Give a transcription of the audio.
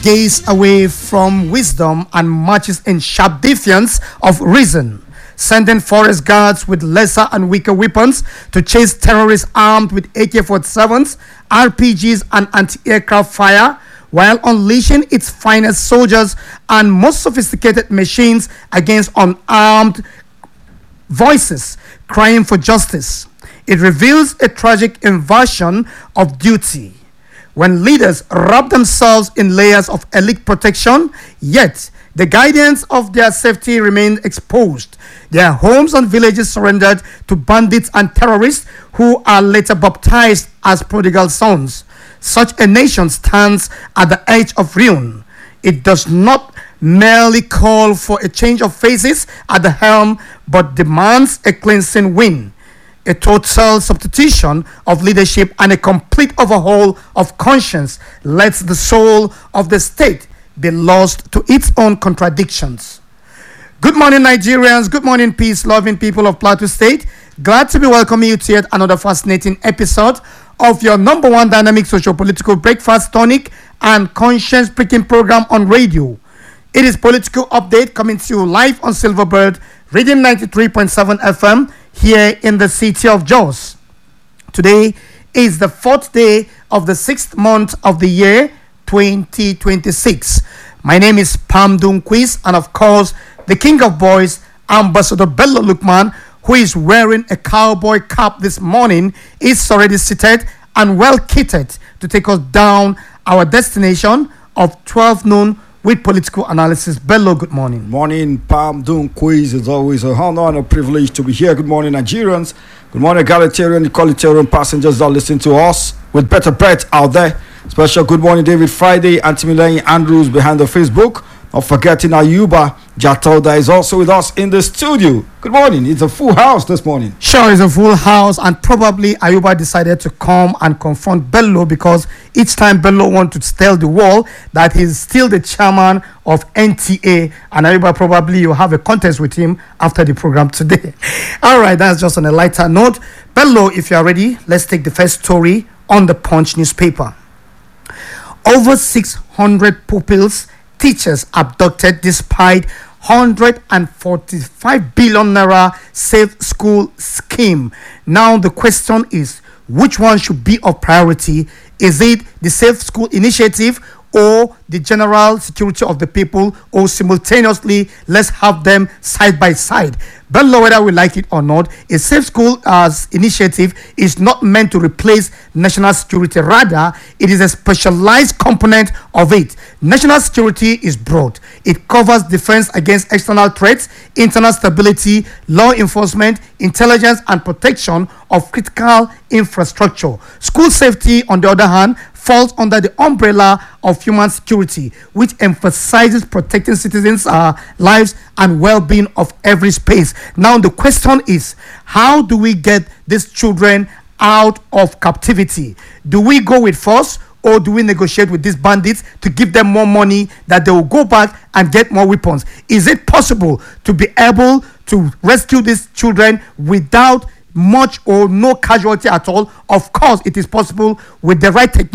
gaze away from wisdom and marches in sharp defiance of reason, sending forest guards with lesser and weaker weapons to chase terrorists armed with AK-47s, RPGs, and anti-aircraft fire, while unleashing its finest soldiers and most sophisticated machines against unarmed voices crying for justice. It reveals a tragic inversion of duty. When leaders wrap themselves in layers of elite protection, yet the guidance of their safety remains exposed. Their homes and villages surrendered to bandits and terrorists who are later baptized as prodigal sons. Such a nation stands at the edge of ruin. It does not merely call for a change of faces at the helm, but demands a cleansing wind, a total substitution of leadership, and a complete overhaul of conscience lets the soul of the state be lost to its own contradictions. Good morning, Nigerians. Good morning, peace-loving people of Plateau State. Glad to be welcoming you to yet another fascinating episode of your number one dynamic socio-political breakfast tonic and conscience-pricking program on radio. It is Political Update coming to you live on Silverbird, Rhythm 93.7 FM here in the city of Jos. Today is the 4th day of the 6th month of the year 2026. My name is Pam Dunquiz, and of course, the king of boys, Ambassador Bello Lukman, who is wearing a cowboy cap this morning, is already seated and well kitted to take us down our destination of 12 noon with political analysis. Bello, good morning. Morning, Pam Dunquiz. It's always a honor and a privilege to be here. Good morning, Nigerians. Good morning, egalitarian, equalitarian passengers that listen to us with better breath out there. Special good morning, David Friday, Antimilayi Andrews behind the Facebook. Not forgetting Ayuba Jatoda is also with us in the studio. Good morning. It's a full house this morning. Sure, it's a full house, and probably Ayuba decided to come and confront Bello because each time Bello wants to tell the world that he's still the chairman of NTA, and Ayuba, probably you have a contest with him after the program today. All right, that's just on a lighter note. Bello, if you are ready, let's take the first story on the Punch newspaper. Over 600 pupils, teachers abducted despite 145 billion naira Safe School scheme. Now the question is, which one should be of priority? Is it the Safe School initiative or the general security of the people, or simultaneously let's have them side by side? Bello, whether we like it or not, a Safe School as initiative is not meant to replace national security. Rather, it is a specialized component of it. National security is broad. It covers defense against external threats, internal stability, law enforcement, intelligence, and protection of critical infrastructure. School safety, on the other hand, falls under the umbrella of human security, which emphasizes protecting citizens' lives and well-being of every space. Now the question is, how do we get these children out of captivity? Do we go with force, or do we negotiate with these bandits to give them more money that they will go back and get more weapons? Is it possible to be able to rescue these children without much or no casualty at all? Of course, it is possible with the right technology.